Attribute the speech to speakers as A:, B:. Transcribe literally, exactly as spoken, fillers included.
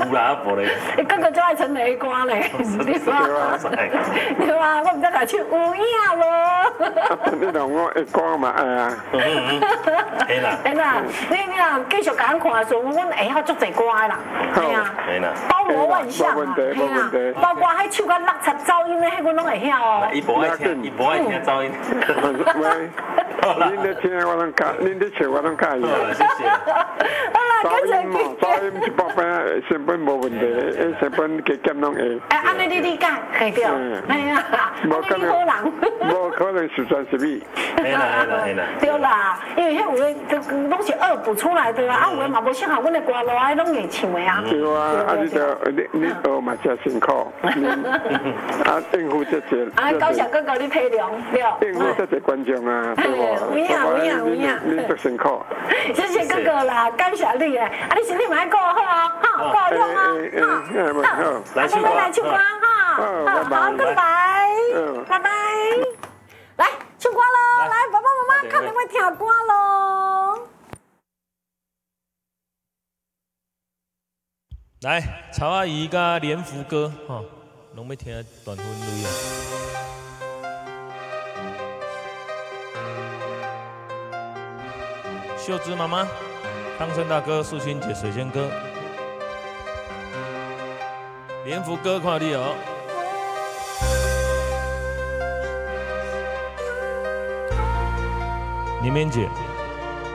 A: 有啦，无咧。
B: 你哥哥就爱唱雷歌嘞，对吧？对吧？我唔知来唱有影无？
C: 你同我会歌嘛？哎呀，
A: 嘿啦，
B: 嘿啦，你你啊继续甲咱看的时候，阮会晓足侪歌的啦，嘿啊，
A: 嘿啦，
B: 包罗万象啊，嘿啊，包括迄唱甲六七走音的，迄阮拢会晓哦。
A: 伊无爱听，伊无爱听噪音。
C: 恁咧听我拢教，恁咧唱我拢教伊。
A: 谢谢。
B: 好啦，
C: 噪
B: 感谢
C: 音嘛，噪音一百分成本无问题，诶，成本加减拢会。
B: 哎，安尼你理解，嘿对，哎呀，
C: 无可能，
B: 你好人，
C: 无可能十全十美。
A: 嘿啦嘿啦嘿啦。
B: 对啦，因为迄有的拢是恶补出来的啊，啊有的嘛无适合阮的歌路啊，拢会唱的啊。
C: 对啊，啊你着你你学嘛真辛苦，啊应付这些。
B: 啊，感谢哥哥你体谅，对。
C: 应付这些观众啊，对无？
B: 有影有影有影。
C: 你足辛苦。
B: 谢谢哥哥啦，感谢你诶，啊你身体嘛爱顾好哦，哈，顾用哦，哈，好，来唱歌，来唱歌哈，好，拜拜，拜拜，来唱歌喽，来爸爸妈妈看你们听歌喽。
D: 来，曹阿姨甲连福哥吼，拢要听段婚类啊。秀芝妈妈、汤生大哥、素清姐、水仙哥、连福哥看你哦。年绵姐。